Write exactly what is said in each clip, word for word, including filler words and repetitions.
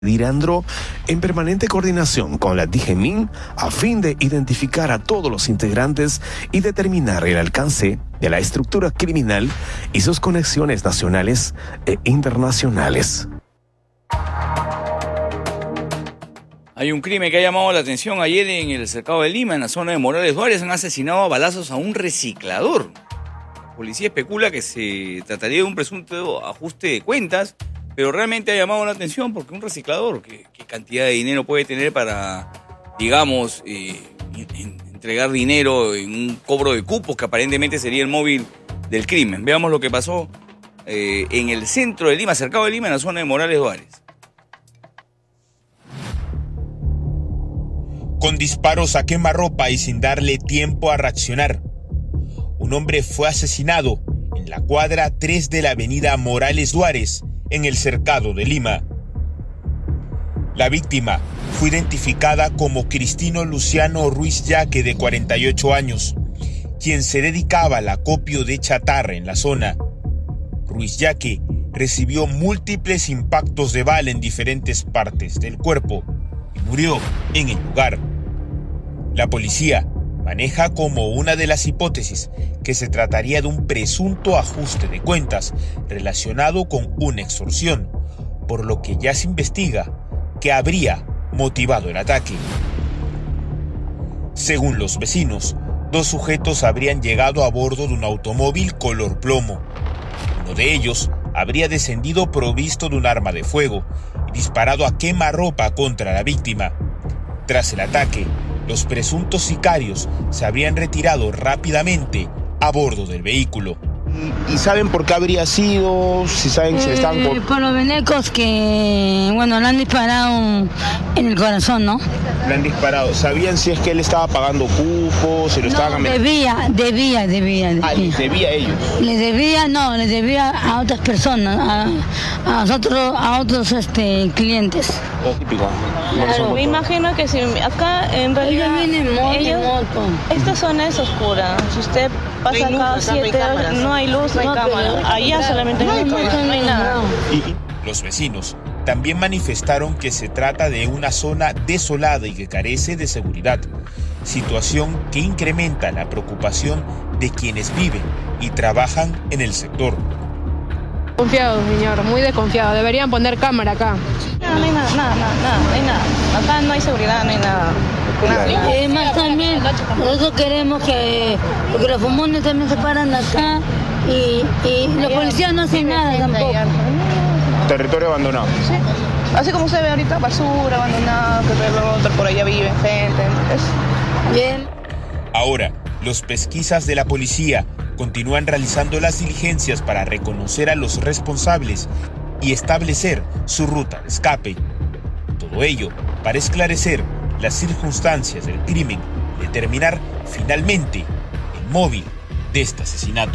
Dirandro en permanente coordinación con la D G M I N a fin de identificar a todos los integrantes y determinar el alcance de la estructura criminal y sus conexiones nacionales e internacionales. Hay un crimen que ha llamado la atención ayer en el cercado de Lima, en la zona de Morales Duárez. Han asesinado a balazos a un reciclador. La policía especula que se trataría de un presunto ajuste de cuentas, pero realmente ha llamado la atención porque un reciclador, ¿qué, qué cantidad de dinero puede tener para, digamos, eh, en, entregar dinero en un cobro de cupos que aparentemente sería el móvil del crimen? Veamos lo que pasó eh, en el centro de Lima, cercado de Lima, en la zona de Morales Duárez. Con disparos a quemarropa y sin darle tiempo a reaccionar, un hombre fue asesinado en la cuadra tres de la avenida Morales Duárez, en el cercado de Lima. La víctima fue identificada como Cristino Luciano Ruiz Yaque, de cuarenta y ocho años, quien se dedicaba al acopio de chatarra en la zona. Ruiz Yaque recibió múltiples impactos de bala en diferentes partes del cuerpo y murió en el lugar. La policía maneja como una de las hipótesis que se trataría de un presunto ajuste de cuentas relacionado con una extorsión, por lo que ya se investiga qué habría motivado el ataque. Según los vecinos, dos sujetos habrían llegado a bordo de un automóvil color plomo. Uno de ellos habría descendido provisto de un arma de fuego y disparado a quemarropa contra la víctima. Tras el ataque, los presuntos sicarios se habrían retirado rápidamente a bordo del vehículo. ¿Y, y saben por qué habría sido? Si saben si eh, están por... por los venecos que, bueno, le han disparado en el corazón, ¿no? Le han disparado. ¿Sabían si es que él estaba pagando cupos, si lo no, estaban... debía, debía, debía, debía. Ah, les debía a ellos. Les debía, no, les debía a otras personas, a, a otros, a otros este, clientes. Oh, típico. Claro, me imagino que si acá en realidad Ella viene en moto, ellos, moto. Esta zona es oscura. Si usted pasa no cada siete horas, no hay luz, no hay cámara. Allá solamente no hay luz, no hay nada. Los vecinos también manifestaron que se trata de una zona desolada y que carece de seguridad, situación que incrementa la preocupación de quienes viven y trabajan en el sector. Confiado, señor, muy desconfiado. Deberían poner cámara acá. No, no hay nada, nada, nada, nada, no hay nada. Acá no hay seguridad, no hay nada. nada. Eh, más también, nosotros queremos que, porque los fumones también se paran acá y, y los policías no hacen nada tampoco. Territorio abandonado. Sí. Así como se ve ahorita, basura abandonada, que el otro, por allá vive gente. Es... Bien. Ahora, los pesquisas de la policía continúan realizando las diligencias para reconocer a los responsables y establecer su ruta de escape. Todo ello para esclarecer las circunstancias del crimen y determinar finalmente el móvil de este asesinato.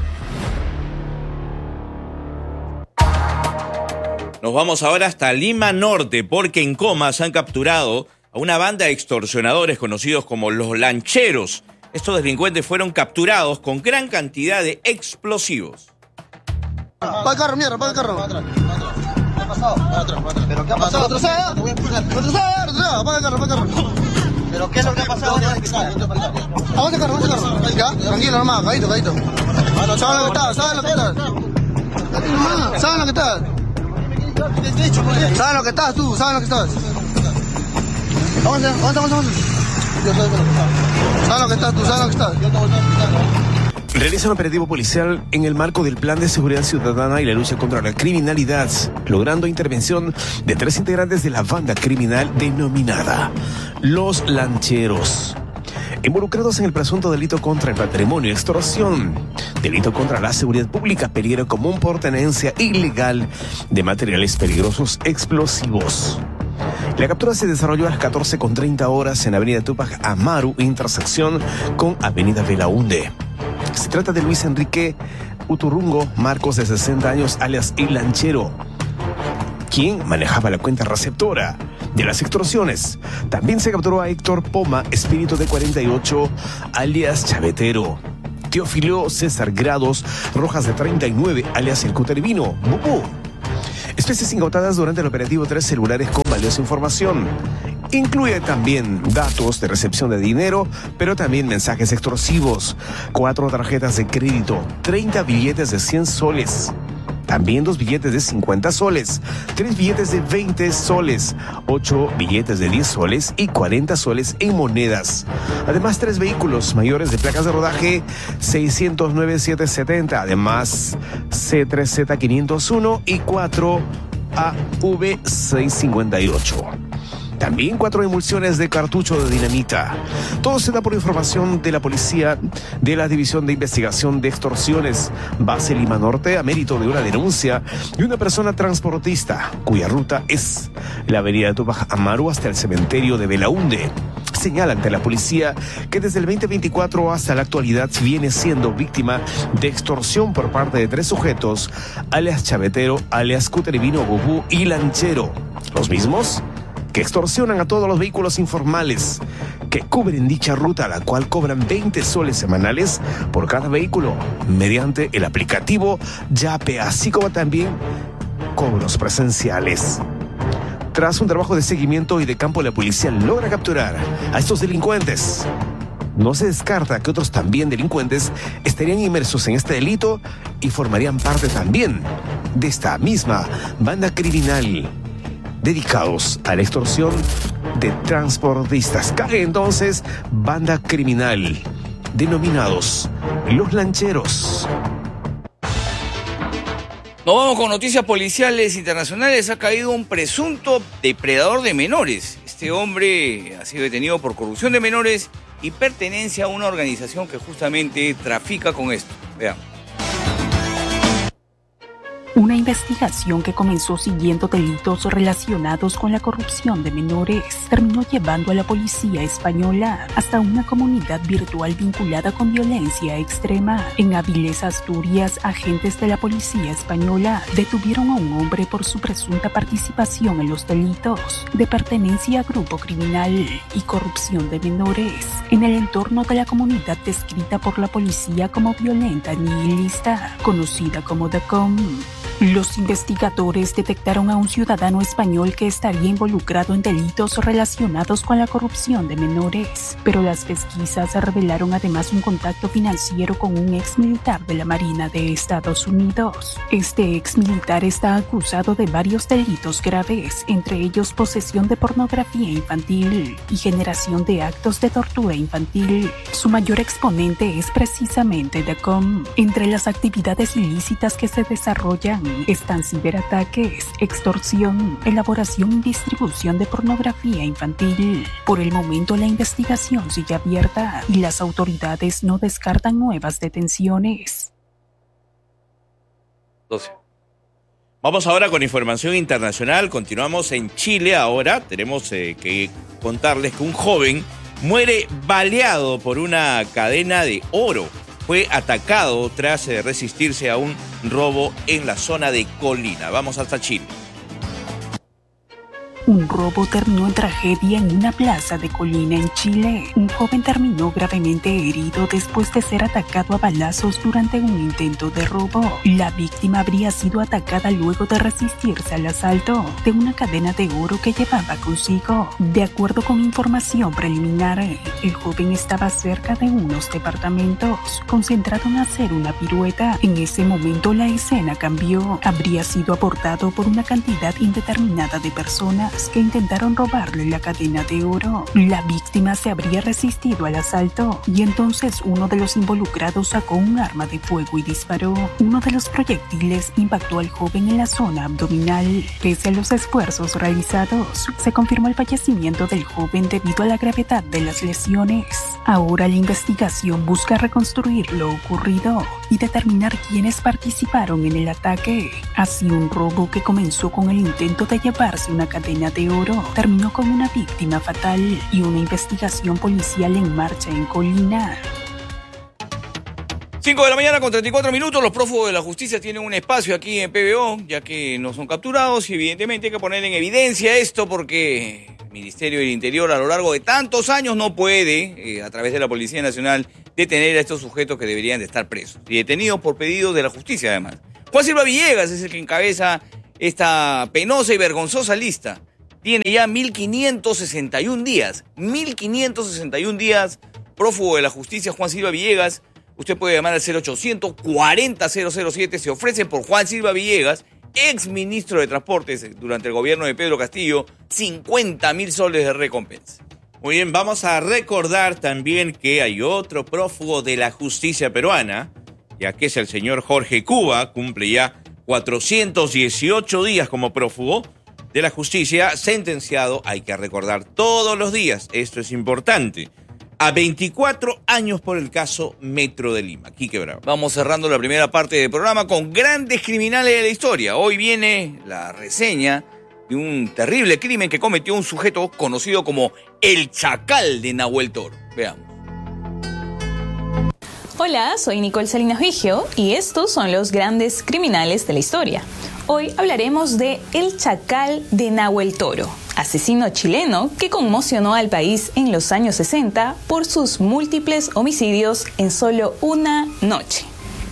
Nos vamos ahora hasta Lima Norte, porque en Comas han capturado a una banda de extorsionadores conocidos como los lancheros. Estos delincuentes fueron capturados con gran cantidad de explosivos. Para el carro, mierda, para el carro. ¿Qué ha pasado? Para atrás, para atrás. ¿Pero qué ha pasado? Retroceda, retroceda, retroceda, para el carro, para el carro. ¿Pero qué es lo que ha pasado? Aguanta el carro, aguanta el carro. Ya, tranquilo nomás, caído, caído. ¿Saben lo que está? ¿Saben lo que está? ¿Saben lo que está? ¿Saben lo que estás tú? ¿Saben lo que estás? Aguanta, aguanta, aguanta. ¿Sabes lo que estás tú? ¿Sabes lo que estás? Realiza un operativo policial en el marco del Plan de Seguridad Ciudadana y la lucha contra la criminalidad, logrando intervención de tres integrantes de la banda criminal denominada Los Lancheros, involucrados en el presunto delito contra el patrimonio, extorsión, delito contra la seguridad pública, peligro común por tenencia ilegal de materiales peligrosos explosivos. La captura se desarrolló a las catorce con treinta horas en Avenida Túpac Amaru, intersección con Avenida Belaúnde. Se trata de Luis Enrique Uturrungo Marcos, de sesenta años, alias El Lanchero, quien manejaba la cuenta receptora de las extorsiones. También se capturó a Héctor Poma Espíritu, de cuarenta y ocho, alias Chavetero. Teófilo César Grados Rojas, de treinta y nueve, alias El Cutervino, Bubú. Especies incautadas durante el operativo: tres celulares con valiosa información. Incluye también datos de recepción de dinero, pero también mensajes extorsivos, cuatro tarjetas de crédito, treinta billetes de cien soles. También dos billetes de cincuenta soles, tres billetes de veinte soles, ocho billetes de diez soles y cuarenta soles en monedas. Además, tres vehículos mayores de placas de rodaje seiscientos nueve siete setenta, además C tres Z quinientos uno y cuatro A V seiscientos cincuenta y ocho. También cuatro emulsiones de cartucho de dinamita. Todo se da por información de la policía de la División de Investigación de Extorsiones, Base Lima Norte, a mérito de una denuncia de una persona transportista cuya ruta es la avenida de Tupac Amaru hasta el cementerio de Belaunde. Señala ante la policía que desde el veinte veinticuatro hasta la actualidad viene siendo víctima de extorsión por parte de tres sujetos, alias Chavetero, alias Cutervino Bubú y Lanchero. Los mismos que extorsionan a todos los vehículos informales que cubren dicha ruta, a la cual cobran veinte soles semanales por cada vehículo mediante el aplicativo Yape, así como también cobros presenciales. Tras un trabajo de seguimiento y de campo, la policía logra capturar a estos delincuentes. No se descarta que otros también delincuentes estarían inmersos en este delito y formarían parte también de esta misma banda criminal dedicados a la extorsión de transportistas. Cae entonces banda criminal, denominados los lancheros. Nos vamos con noticias policiales internacionales. Ha caído un presunto depredador de menores. Este hombre ha sido detenido por corrupción de menores y pertenencia a una organización que justamente trafica con esto. Veamos. Una investigación que comenzó siguiendo delitos relacionados con la corrupción de menores terminó llevando a la policía española hasta una comunidad virtual vinculada con violencia extrema. En Avilés, Asturias, agentes de la policía española detuvieron a un hombre por su presunta participación en los delitos de pertenencia a grupo criminal y corrupción de menores en el entorno de la comunidad descrita por la policía como violenta nihilista, conocida como The Com. Los investigadores detectaron a un ciudadano español que estaría involucrado en delitos relacionados con la corrupción de menores, pero las pesquisas revelaron además un contacto financiero con un ex militar de la Marina de Estados Unidos. Este ex militar está acusado de varios delitos graves, entre ellos posesión de pornografía infantil y generación de actos de tortura infantil. Su mayor exponente es precisamente The Com. Entre las actividades ilícitas que se desarrollan están ciberataques, extorsión, elaboración y distribución de pornografía infantil. Por el momento la investigación sigue abierta y las autoridades no descartan nuevas detenciones. doce. Vamos ahora con información internacional. Continuamos en Chile ahora. Tenemos eh, que contarles que un joven muere baleado por una cadena de oro. Fue atacado tras eh, resistirse a un robo en la zona de Colina. Vamos hasta Chile. Un robo terminó en tragedia en una plaza de Colina, en Chile. Un joven terminó gravemente herido después de ser atacado a balazos durante un intento de robo. La víctima habría sido atacada luego de resistirse al asalto de una cadena de oro que llevaba consigo. De acuerdo con información preliminar, el joven estaba cerca de unos departamentos, concentrado en hacer una pirueta. En ese momento la escena cambió. Habría sido abordado por una cantidad indeterminada de personas que intentaron robarle la cadena de oro. La víctima se habría resistido al asalto y entonces uno de los involucrados sacó un arma de fuego y disparó. Uno de los proyectiles impactó al joven en la zona abdominal. Pese a los esfuerzos realizados, se confirmó el fallecimiento del joven debido a la gravedad de las lesiones. Ahora la investigación busca reconstruir lo ocurrido y determinar quiénes participaron en el ataque. Así, un robo que comenzó con el intento de llevarse una cadena de oro terminó con una víctima fatal y una investigación policial en marcha en Colina. cinco de la mañana con treinta y cuatro minutos. Los prófugos de la justicia tienen un espacio aquí en P B O, ya que no son capturados y evidentemente hay que poner en evidencia esto porque el Ministerio del Interior a lo largo de tantos años no puede, eh, a través de la Policía Nacional, detener a estos sujetos que deberían de estar presos y detenidos por pedido de la justicia además. Juan Silva Villegas es el que encabeza esta penosa y vergonzosa lista tiene ya mil quinientos sesenta y un días. mil quinientos sesenta y un días, prófugo de la justicia Juan Silva Villegas. Usted puede llamar al cero ochocientos cuarenta cero cero siete. Se ofrece por Juan Silva Villegas, ex ministro de Transportes durante el gobierno de Pedro Castillo, cincuenta mil soles de recompensa. Muy bien, vamos a recordar también que hay otro prófugo de la justicia peruana, ya que es el señor Jorge Cuba, cumple ya cuatrocientos dieciocho días como prófugo de la justicia, sentenciado, hay que recordar todos los días, esto es importante, a veinticuatro años por el caso Metro de Lima. Quique Bravo. Vamos cerrando la primera parte del programa con grandes criminales de la historia. Hoy viene la reseña de un terrible crimen que cometió un sujeto conocido como el Chacal de Nahuel Toro. Veamos. Hola, soy Nicole Salinas Vigio y estos son los grandes criminales de la historia. Hoy hablaremos de El Chacal de Nahuel Toro, asesino chileno que conmocionó al país en los años sesenta por sus múltiples homicidios en solo una noche.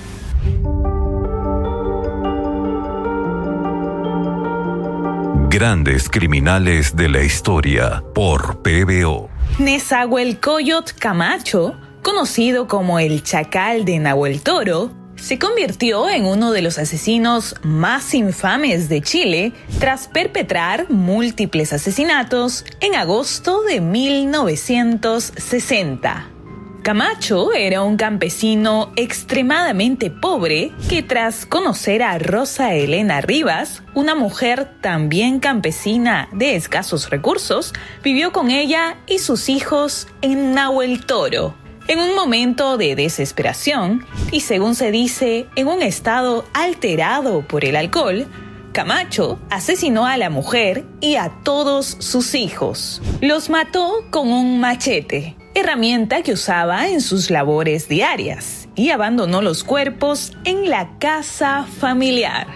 Grandes criminales de la historia por P B O. Nezahualcóyotl Camacho, conocido como el Chacal de Nahuel Toro, se convirtió en uno de los asesinos más infames de Chile tras perpetrar múltiples asesinatos en agosto de mil novecientos sesenta. Camacho era un campesino extremadamente pobre que tras conocer a Rosa Elena Rivas, una mujer también campesina de escasos recursos, vivió con ella y sus hijos en Nahuel Toro. En un momento de desesperación, y según se dice, en un estado alterado por el alcohol, Camacho asesinó a la mujer y a todos sus hijos. Los mató con un machete, herramienta que usaba en sus labores diarias, y abandonó los cuerpos en la casa familiar.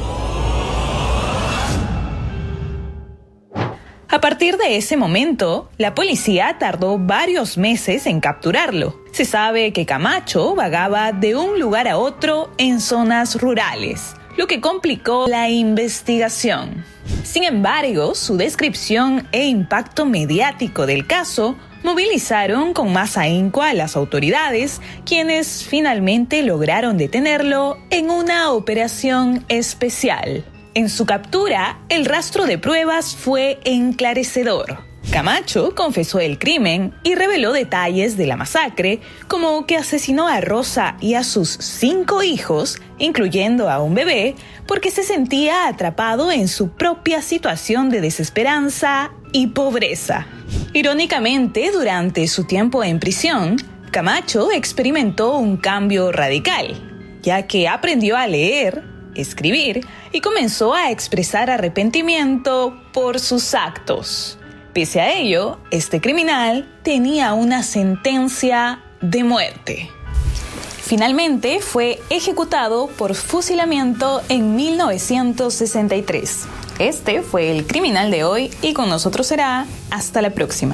A partir de ese momento, la policía tardó varios meses en capturarlo. Se sabe que Camacho vagaba de un lugar a otro en zonas rurales, lo que complicó la investigación. Sin embargo, su descripción e impacto mediático del caso movilizaron con más ahínco a las autoridades, quienes finalmente lograron detenerlo en una operación especial. En su captura, el rastro de pruebas fue enclarecedor. Camacho confesó el crimen y reveló detalles de la masacre, como que asesinó a Rosa y a sus cinco hijos, incluyendo a un bebé, porque se sentía atrapado en su propia situación de desesperanza y pobreza. Irónicamente, durante su tiempo en prisión, Camacho experimentó un cambio radical, ya que aprendió a leer, escribir y comenzó a expresar arrepentimiento por sus actos. Pese a ello, este criminal tenía una sentencia de muerte. Finalmente fue ejecutado por fusilamiento en mil novecientos sesenta y tres. Este fue el criminal de hoy y con nosotros será hasta la próxima.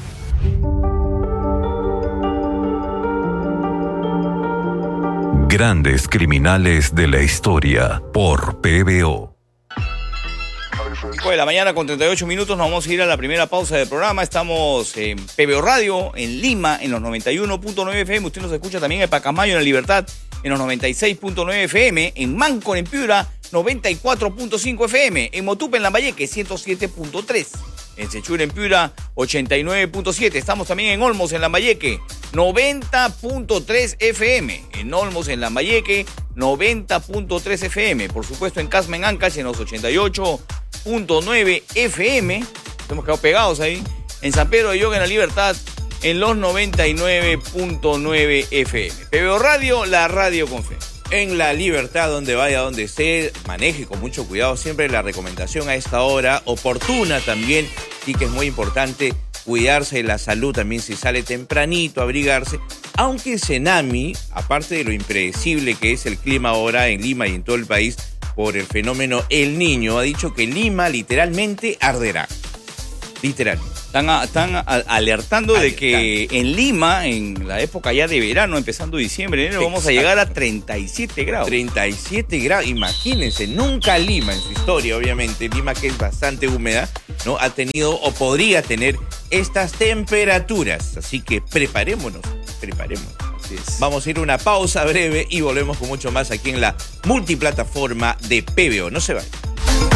Grandes criminales de la historia por P B O. cinco de la mañana con treinta y ocho minutos, nos vamos a ir a la primera pausa del programa. Estamos en P B O Radio, en Lima, en los noventa y uno punto nueve F M. Usted nos escucha también en Pacamayo, en La Libertad, en los noventa y seis punto nueve F M. En Manco, en Piura, noventa y cuatro punto cinco F M. En Motupe, en Lambayeque, ciento siete punto tres. En Sechura, en Piura, ochenta y nueve punto siete. Estamos también en Olmos, en Lambayeque, noventa punto tres F M. En Olmos, en Lambayeque, noventa punto tres F M. Por supuesto, en Casma, en Ancash, en los ochenta y ocho punto nueve F M. Hemos quedado pegados ahí. En San Pedro de Yoga, en La Libertad, en los noventa y nueve punto nueve F M. P B O Radio, la radio con fe. En La Libertad, donde vaya, donde esté, maneje con mucho cuidado. Siempre la recomendación a esta hora, oportuna también, y que es muy importante cuidarse de la salud también si sale tempranito, abrigarse. Aunque Senami, aparte de lo impredecible que es el clima ahora en Lima y en todo el país por el fenómeno El Niño, ha dicho que Lima literalmente arderá. Literal. Están, a- están a- alertando de que en Lima, en la época ya de verano, empezando diciembre, enero, vamos a llegar a treinta y siete grados. treinta y siete grados, imagínense, nunca Lima en su historia, obviamente, Lima que es bastante húmeda, ¿no? Ha tenido o podría tener estas temperaturas. Así que preparémonos, preparémonos. Así es. Vamos a ir a una pausa breve y volvemos con mucho más aquí en la multiplataforma de P B O. No se vayan.